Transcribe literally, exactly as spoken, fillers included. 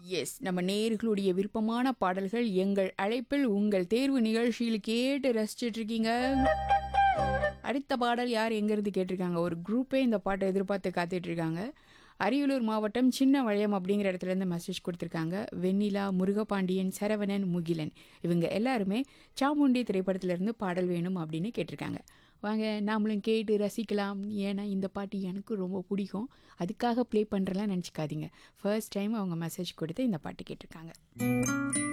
S. நம்ம நேயர்களுடைய விருப்பமான பாடல்கள் எங்கள் அழைப்பில் உங்கள் தேர்வு நிகழ்ச்சியில் கேட்டு ரசிச்சிட்டு இருக்கீங்க. அடுத்த பாடல் யார் எங்கேருந்து கேட்டிருக்காங்க? ஒரு குரூப்பே இந்த பாட்டை எதிர்பார்த்து காத்துட்டு இருக்காங்க. அரியலூர் மாவட்டம் சின்ன வளையம் அப்படிங்கிற இடத்துலேருந்து மெசேஜ் கொடுத்துருக்காங்க. வெண்ணிலா, முருகபாண்டியன், சரவணன், முகிலன் இவங்க எல்லாருமே சாமுண்டி திரைப்படத்திலேருந்து பாடல் வேணும் அப்படின்னு கேட்டிருக்காங்க. வாங்க நாமளும் கேட்டு ரசிக்கலாம். ஏன்னா இந்த பாட்டு எனக்கு ரொம்ப பிடிக்கும். அதுக்காக ப்ளே பண்ணுறலாம் நினச்சிக்காதீங்க. ஃபர்ஸ்ட் டைம் அவங்க மெசேஜ் கொடுத்து இந்த பாட்டு கேட்டிருக்காங்க.